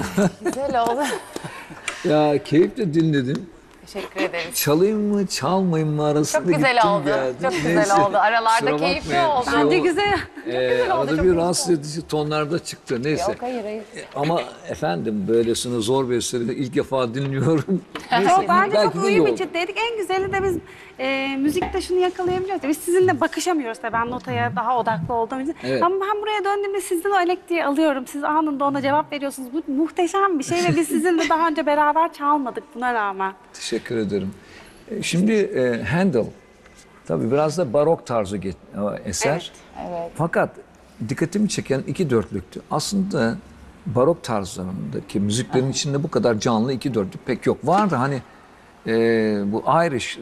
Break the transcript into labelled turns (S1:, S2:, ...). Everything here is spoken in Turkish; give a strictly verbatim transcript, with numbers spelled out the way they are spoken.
S1: Güzel oldu.
S2: Ya keyifle dinledim.
S1: Teşekkür ederiz.
S2: Çalayım mı çalmayayım mı arasında
S1: Çok güzel
S2: gittim
S1: oldu.
S2: geldim.
S1: Çok güzel
S2: Neyse,
S1: oldu. Aralarda
S2: kusura
S1: keyifli
S2: bakmayın.
S1: oldu.
S2: Şey
S3: Bence
S2: o-
S3: güzel.
S2: Ee,
S1: oldu,
S2: arada
S1: çok
S2: bir
S1: güzel
S2: rahatsız edici tonlarda çıktı. Neyse.
S1: Yok hayır hayır.
S2: Ama efendim böylesine zor bir eseri de ilk defa dinliyorum. Neyse,
S3: Çok, bence
S2: belki
S3: çok
S2: de iyi
S3: uyum
S2: oldu.
S3: içindeydik. En güzeli de biz e, müzikte şunu yakalayabiliyoruz. Biz sizinle bakışamıyoruz tabii. Ben notaya daha odaklı olduğum için.
S2: Evet.
S3: Ama ben buraya döndüğümde sizden o elektriği alıyorum. Siz anında ona cevap veriyorsunuz. Bu muhteşem bir şey ve biz sizinle daha önce beraber çalmadık buna rağmen.
S2: Teşekkür ederim. E, Şimdi e, Handel, tabii biraz da barok tarzı get- o eser.
S1: Evet.
S2: Fakat dikkatimi çeken iki dörtlüktü. Aslında barok tarzlarındaki müziklerin içinde bu kadar canlı iki dörtlük pek yok. Vardı hani e, bu Irish